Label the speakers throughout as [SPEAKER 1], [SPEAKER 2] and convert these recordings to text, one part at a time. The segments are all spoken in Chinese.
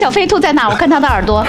[SPEAKER 1] 小飞兔在哪？我看它的耳朵。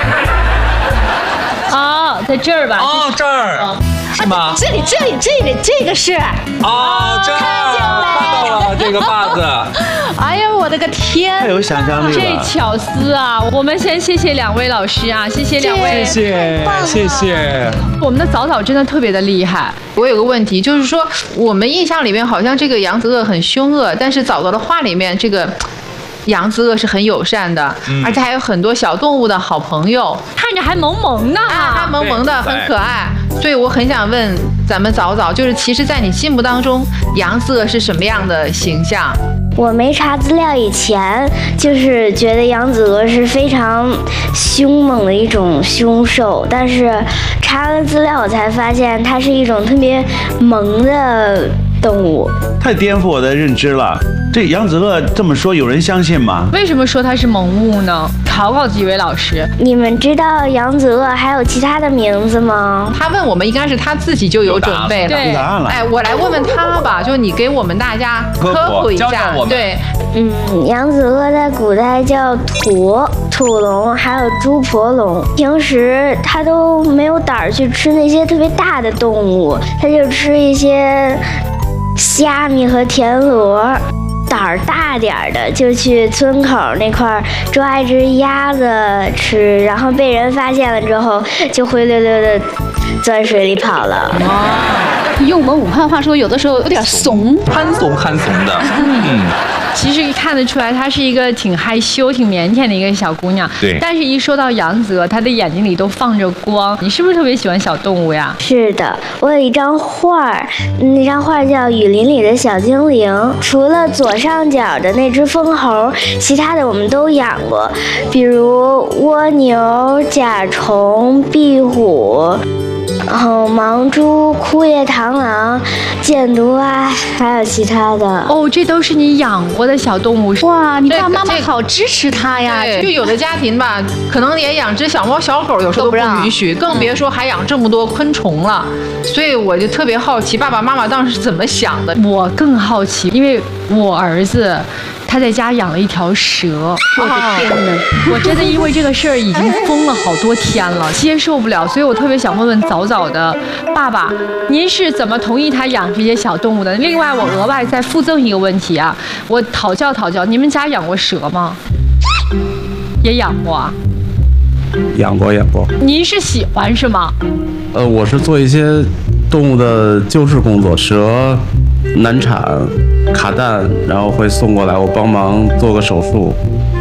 [SPEAKER 2] 哦，在这儿吧？
[SPEAKER 3] 哦，这儿是吗？
[SPEAKER 1] 这个是。
[SPEAKER 3] 哦，这儿看到了这个把子。
[SPEAKER 1] 哎呀，我的个天！
[SPEAKER 4] 太有想象力了。
[SPEAKER 2] 这巧思啊！我们先谢谢2位老师啊，谢谢2位，
[SPEAKER 4] 谢谢。
[SPEAKER 2] 我们的早早真的特别的厉害。
[SPEAKER 5] 我有个问题，就是说我们印象里面好像这个扬子鳄很凶恶，但是早早的画里面这个扬子鳄是很友善的，而且还有很多小动物的好朋友，
[SPEAKER 2] 看着还萌萌的，
[SPEAKER 5] 还萌萌的，很可爱。所以我很想问咱们早早，就是其实在你心目当中，扬子鳄是什么样的形象？
[SPEAKER 6] 我没查资料以前，就是觉得扬子鳄是非常凶猛的一种凶兽，但是查了资料我才发现它是一种特别萌的动物。
[SPEAKER 4] 太颠覆我的认知了。这扬子鳄这么说，有人相信吗？
[SPEAKER 2] 为什么说它是萌物呢？考几位老师。
[SPEAKER 6] 你们知道扬子鳄还有其他的名字吗？
[SPEAKER 5] 他问我们，应该是他自己就有准备了。
[SPEAKER 2] 对，
[SPEAKER 4] 答案了。
[SPEAKER 5] 哎，我来问问他吧，就你给我们大家科普一下。
[SPEAKER 3] 教我们。
[SPEAKER 5] 对，
[SPEAKER 6] 扬子鳄在古代叫土龙，还有猪婆龙。平时它都没有胆儿去吃那些特别大的动物，它就吃一些虾米和田螺。胆儿大点儿的就去村口那块抓一只鸭子吃，然后被人发现了之后就灰溜溜的钻水里跑了。
[SPEAKER 1] 用我们武汉话说，有的时候有点怂，
[SPEAKER 3] 憨怂的。
[SPEAKER 2] 其实看得出来，她是一个挺害羞、挺腼腆的一个小姑娘。
[SPEAKER 3] 对。
[SPEAKER 2] 但是，一说到扬子鳄，她的眼睛里都放着光。你是不是特别喜欢小动物呀？
[SPEAKER 6] 是的，我有一张画，那张画叫《雨林里的小精灵》。除了左上角的那只蜂猴，其他的我们都养过，比如蜗牛、甲虫、壁虎。然后盲蛛、枯叶螳螂、箭毒蛙，还有其他的。
[SPEAKER 2] 哦，这都是你养过的小动物。
[SPEAKER 1] 哇，你爸爸妈妈好支持他呀！
[SPEAKER 5] 就有的家庭吧，可能连养只小猫小狗有时候都不允许，更别说还养这么多昆虫了。所以我就特别好奇，爸爸妈妈当时是怎么想的？
[SPEAKER 2] 我更好奇，因为我儿子他在家养了一条蛇。
[SPEAKER 1] 我的天哪！
[SPEAKER 2] 我真的因为这个事儿已经疯了好多天了，接受不了，所以我特别想问问早早的爸爸，您是怎么同意他养这些小动物的？另外，我额外再附赠一个问题啊，我讨教，你们家养过蛇吗？也养过啊？
[SPEAKER 7] 养过。
[SPEAKER 2] 您是喜欢是吗？
[SPEAKER 7] 我是做一些动物的救治工作，蛇难产、卡蛋，然后会送过来，我帮忙做个手术。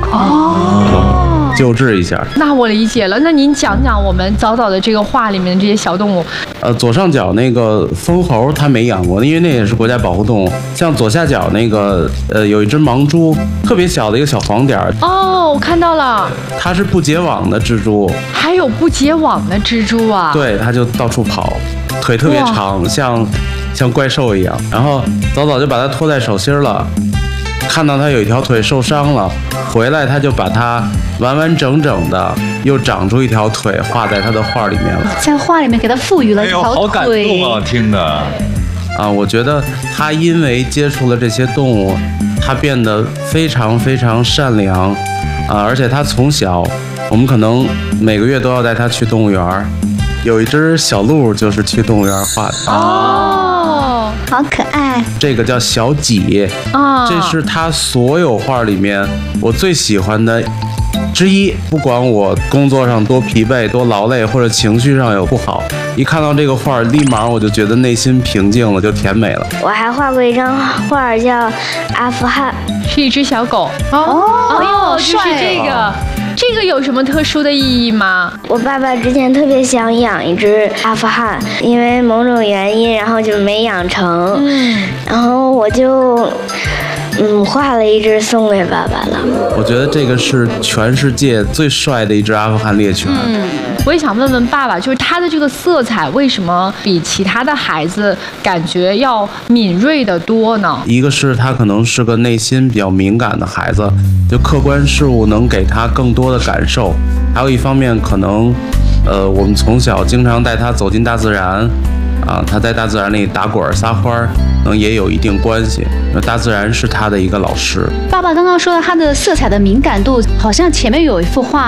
[SPEAKER 7] 救治一下。
[SPEAKER 2] 那我理解了。那您讲讲我们早早的这个画里面的这些小动物。
[SPEAKER 7] 左上角那个蜂猴他没养过，因为那也是国家保护动物。像左下角那个有一只盲蛛，特别小的一个小黄点儿。
[SPEAKER 2] 哦，我看到了。
[SPEAKER 7] 它是不结网的蜘蛛。
[SPEAKER 2] 还有不结网的蜘蛛啊？
[SPEAKER 7] 对，它就到处跑，腿特别长，像怪兽一样。然后早早就把它拖在手心了。看到他有一条腿受伤了，回来他就把它完完整整的又长出一条腿画在他的画里面了。
[SPEAKER 1] 在画里面给他赋予了一条腿。
[SPEAKER 3] 好感动啊！听的。
[SPEAKER 7] 我觉得他因为接触了这些动物，他变得非常非常善良而且他从小，我们可能每个月都要带他去动物园。有一只小鹿就是去动物园画的。
[SPEAKER 1] 好可爱。
[SPEAKER 7] 这个叫小几这是他所有画里面我最喜欢的之一。不管我工作上多疲惫、多劳累，或者情绪上有不好，一看到这个画，立马我就觉得内心平静了，就甜美了。
[SPEAKER 6] 我还画过一张画叫阿富汗，
[SPEAKER 2] 是一只小狗。就是这个。这个有什么特殊的意义吗？
[SPEAKER 6] 我爸爸之前特别想养一只阿富汗，因为某种原因，然后就没养成。然后我就画了一只送给爸爸了。
[SPEAKER 7] 我觉得这个是全世界最帅的一只阿富汗猎犬。
[SPEAKER 2] 我也想问问爸爸，就是它的这个色彩为什么比其他的孩子感觉要敏锐得多呢？
[SPEAKER 7] 一个是他可能是个内心比较敏感的孩子，就客观事物能给他更多的感受。还有一方面可能，我们从小经常带他走进大自然，他在大自然里打滚撒欢，可能也有一定关系。大自然是他的一个老师。
[SPEAKER 1] 爸爸刚刚说到他的色彩的敏感度，好像前面有一幅画